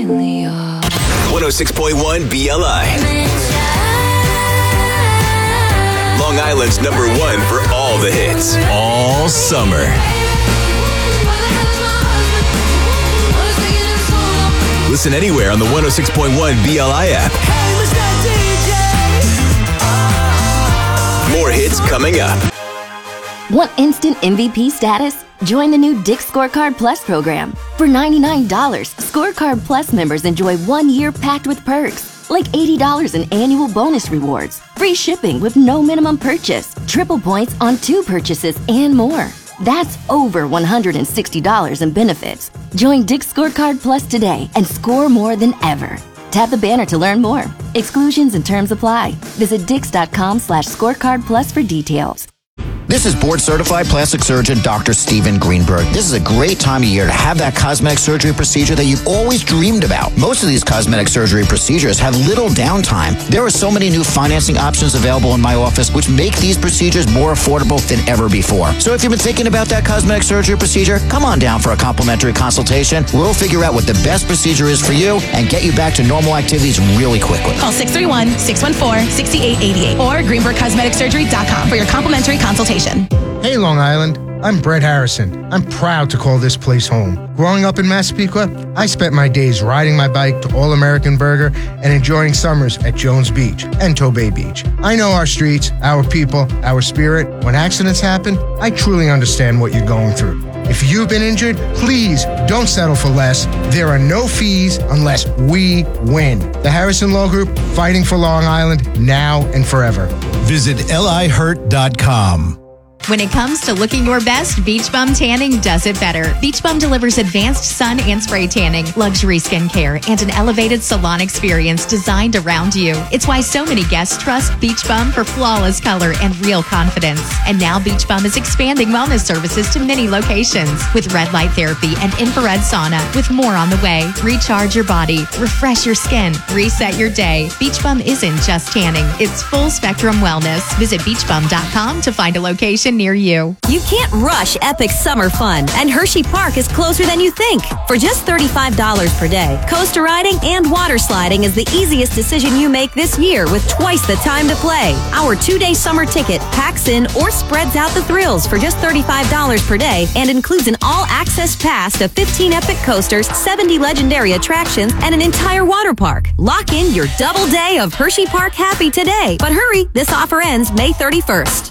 finally off. 106.1 BLI. Long Island's number one for all the hits, all summer. Listen anywhere on the 106.1 BLI app. More hits coming up. Want instant MVP status? Join the new Dick's Scorecard Plus program. For $99, Scorecard Plus members enjoy 1 year packed with perks, like $80 in annual bonus rewards, free shipping with no minimum purchase, triple points on 2 purchases, and more. That's over $160 in benefits. Join Dick's Scorecard Plus today and score more than ever. Tap the banner to learn more. Exclusions and terms apply. Visit dix.com/scorecard plus for details. This is board-certified plastic surgeon Dr. Steven Greenberg. This is a great time of year to have that cosmetic surgery procedure that you've always dreamed about. Most of these cosmetic surgery procedures have little downtime. There are so many new financing options available in my office which make these procedures more affordable than ever before. So if you've been thinking about that cosmetic surgery procedure, come on down for a complimentary consultation. We'll figure out what the best procedure is for you and get you back to normal activities really quickly. Call 631-614-6888 or greenbergcosmeticsurgery.com for your complimentary consultation. Hey, Long Island. I'm Brett Harrison. I'm proud to call this place home. Growing up in Massapequa, I spent my days riding my bike to All American Burger and enjoying summers at Jones Beach and Tobay Beach. I know our streets, our people, our spirit. When accidents happen, I truly understand what you're going through. If you've been injured, please don't settle for less. There are no fees unless we win. The Harrison Law Group, fighting for Long Island now and forever. Visit lihurt.com. When it comes to looking your best, Beach Bum Tanning does it better. Beach Bum delivers advanced sun and spray tanning, luxury skincare, and an elevated salon experience designed around you. It's why so many guests trust Beach Bum for flawless color and real confidence. And now Beach Bum is expanding wellness services to many locations with red light therapy and infrared sauna, with more on the way. Recharge your body, refresh your skin, reset your day. Beach Bum isn't just tanning, it's full spectrum wellness. Visit beachbum.com to find a location near you. You can't rush epic summer fun, and Hershey Park is closer than you think. For just $35 per day, coaster riding and water sliding is the easiest decision you make this year with twice the time to play. Our 2-day summer ticket packs in or spreads out the thrills for just $35 per day and includes an all-access pass to 15 epic coasters, 70 legendary attractions, and an entire water park. Lock in your double day of Hershey Park happy today. But hurry, this offer ends May 31st.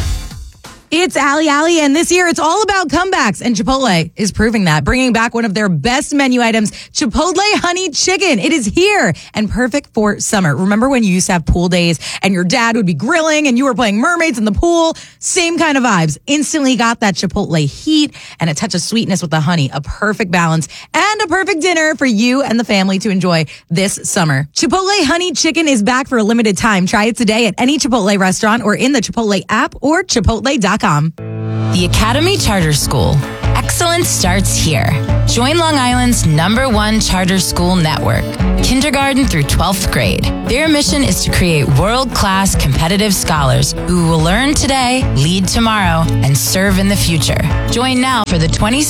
It's Ali, and this year it's all about comebacks, and Chipotle is proving that, bringing back one of their best menu items, Chipotle Honey Chicken. It is here and perfect for summer. Remember when you used to have pool days and your dad would be grilling and you were playing mermaids in the pool? Same kind of vibes. Instantly got that Chipotle heat and a touch of sweetness with the honey, a perfect balance and a perfect dinner for you and the family to enjoy this summer. Chipotle Honey Chicken is back for a limited time. Try it today at any Chipotle restaurant or in the Chipotle app or chipotle.com. The Academy Charter School. Excellence starts here. Join Long Island's #1 charter school network, kindergarten through 12th grade. Their mission is to create world-class competitive scholars who will learn today, lead tomorrow, and serve in the future. Join now for the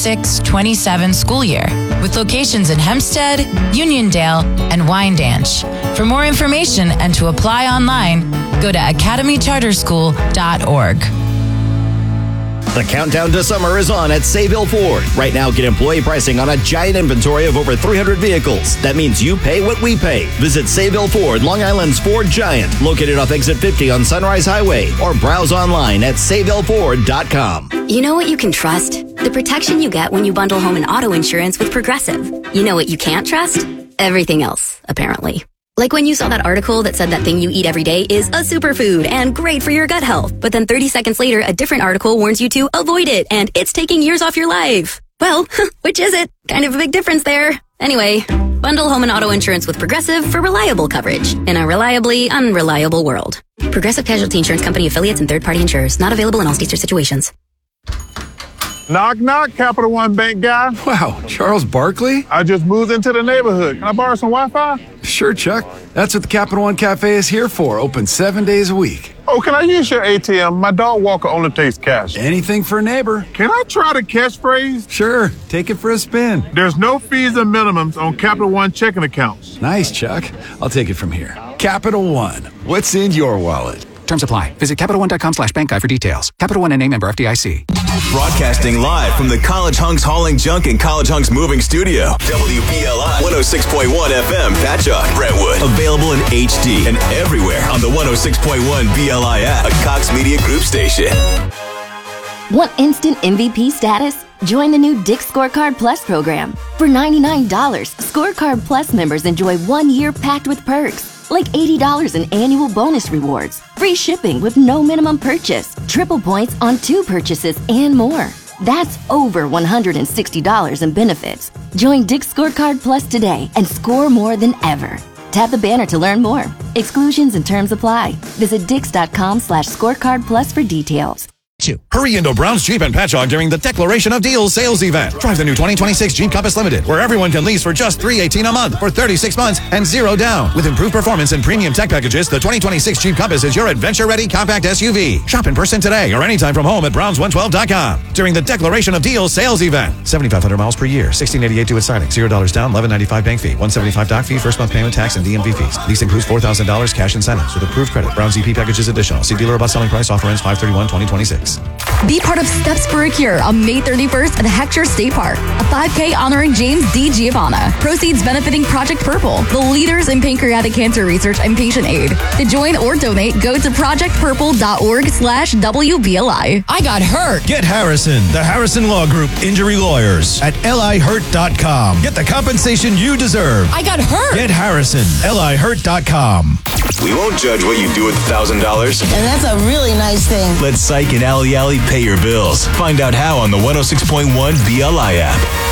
26-27 school year with locations in Hempstead, Uniondale, and Wyandanch. For more information and to apply online, go to academycharterschool.org. The countdown to summer is on at Sayville Ford. Right now, get employee pricing on a giant inventory of over 300 vehicles. That means you pay what we pay. Visit Sayville Ford, Long Island's Ford Giant, located off Exit 50 on Sunrise Highway, or browse online at sayvilleford.com. You know what you can trust? The protection you get when you bundle home and auto insurance with Progressive. You know what you can't trust? Everything else, apparently. Like when you saw that article that said that thing you eat every day is a superfood and great for your gut health. But then 30 seconds later, a different article warns you to avoid it and it's taking years off your life. Well, which is it? Kind of a big difference there. Anyway, bundle home and auto insurance with Progressive for reliable coverage in a reliably unreliable world. Progressive Casualty Insurance Company affiliates and third-party insurers. Not available in all states or situations. Knock, knock, Capital One Bank guy. Wow, Charles Barkley? I just moved into the neighborhood. Can I borrow some Wi-Fi? Sure, Chuck. That's what the Capital One Cafe is here for. Open 7 days a week. Oh, can I use your ATM? My dog Walker only takes cash. Anything for a neighbor. Can I try the catchphrase? Sure. Take it for a spin. There's no fees and minimums on Capital One checking accounts. Nice, Chuck. I'll take it from here. Capital One. What's in your wallet? Terms apply. Visit CapitalOne.com/bankguide for details. Capital One NA, member FDIC. Broadcasting live from the College Hunks Hauling Junk and College Hunks Moving Studio. WBLI 106.1 FM, Patchogue, Brentwood. Available in HD and everywhere on the 106.1 BLI app, a Cox Media Group station. Want instant MVP status? Join the new Dick's Scorecard Plus program. For $99, Scorecard Plus members enjoy 1 year packed with perks. Like $80 in annual bonus rewards, free shipping with no minimum purchase, triple points on 2 purchases, and more. That's over $160 in benefits. Join Dick's Scorecard Plus today and score more than ever. Tap the banner to learn more. Exclusions and terms apply. Visit Dix.com/scorecard plus for details. Hurry into Brown's Jeep and Patchogue during the Declaration of Deals sales event. Drive the new 2026 Jeep Compass Limited, where everyone can lease for just $318 a month for 36 months and 0 down. With improved performance and premium tech packages, the 2026 Jeep Compass is your adventure-ready compact SUV. Shop in person today or anytime from home at Browns112.com during the Declaration of Deals sales event. 7,500 miles per year, $1,688 due at signing, $0 down, $11.95 bank fee, $175 doc fee, first month payment, tax, and DMV fees. Lease includes $4,000 cash incentives with approved credit. Brown's EP packages additional. See dealer about selling price. Offer ends 5/31/2026. Be part of Steps for a Cure on May 31st at Heckscher State Park. A 5K honoring James D. Giovanna. Proceeds benefiting Project Purple, the leaders in pancreatic cancer research and patient aid. To join or donate, go to projectpurple.org/WBLI. I got hurt. Get Harrison, the Harrison Law Group Injury Lawyers at lihurt.com. Get the compensation you deserve. I got hurt. Get Harrison, lihurt.com. We won't judge what you do with $1,000. And that's a really nice thing. Let Psych and Allie Alley pay your bills. Find out how on the 106.1 BLI app.